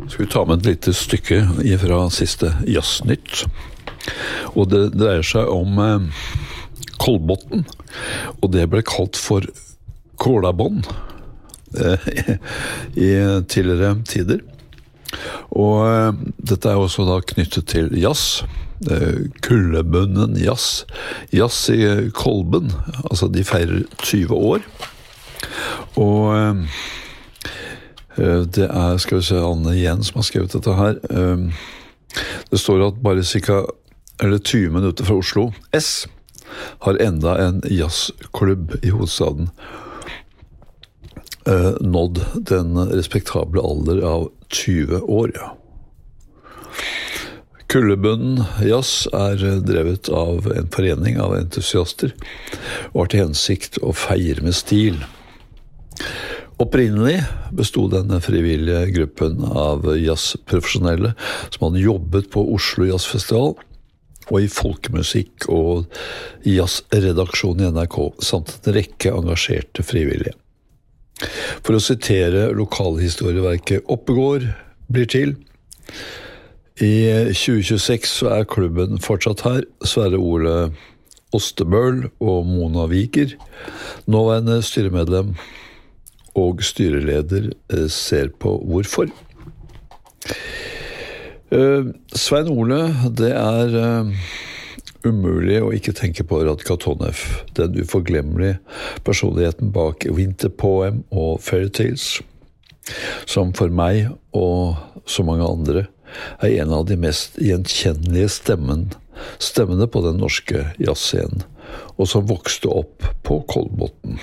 Skal vi ta med et lite stykke fra siste Jazznytt. Og det dreier seg om Kolbotn, og det ble kalt for Kolabånd i tidligere tider. Og dette er også da knyttet til jazz, Kullebunnen jazz, jazz i Kolben, altså de feirer 20 år. Og det er, skal vi se, Anne Jens som har skrevet dette her. Det står at bare 20 minutter fra Oslo S har enda en jazzklubb i hovedstaden nådd den respektable alder av 20 år. Kullebunnen jazz er drevet av en forening av entusiaster og har til hensikt å feire med stil. Opprinnelig bestod denne frivillige gruppen av jazzprofesjonelle som hadde jobbet på Oslo Jazzfestival og i folkemusikk og jazzredaksjon i NRK, samt en rekke engasjerte frivillige. For å sitere lokalhistorieverket Oppegård blir til: I 2026 så er klubben fortsatt her. Sverre Ole Ostebøl og Mona Viker, nåværende styremedlem og styreleder, ser på hvorfor. Svein Ole, det er umulig å ikke tenke på Radka Tonev, den uforglemmelige personligheten bak Winter Poem og Fairytales, som for meg og så mange andre er en av de mest gjenkjennelige stemmene på den norske jazzscenen, og som vokste opp på Kolbotn.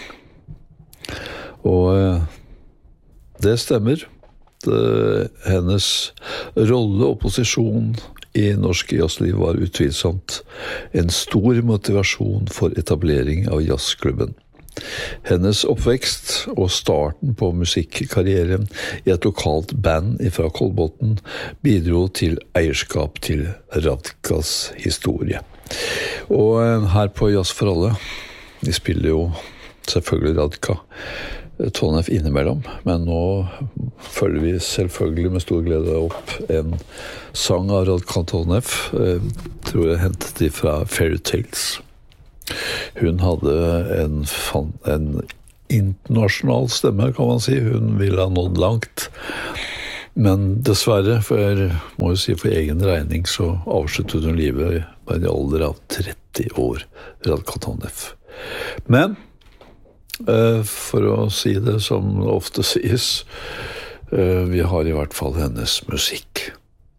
Og det stemmer. Hennes rolle og posisjon i norsk jazzliv var utvilsomt en stor motivasjon for etablering av jazzklubben. Hennes oppvekst og starten på musikkarrieren i et lokalt band fra Kolbotn bidro til eierskap til Radkas historie. Og her på Jazz for alle, de spiller jo selvfølgelig Radka Tonev innimellom, men nå følger vi selvfølgelig med stor glede opp en sang av Radka Tonev, tror jeg hentet fra Fairytales. Hun hadde en internasjonal stemme, kan man si. Hun ville ha nådd langt, men dessverre, for jeg må jo si for egen regning, så avsluttet hun livet på en alder av 30 år, Radka Tonev. Men for å si det som ofte sies, vi har i hvert fall hennes musikk.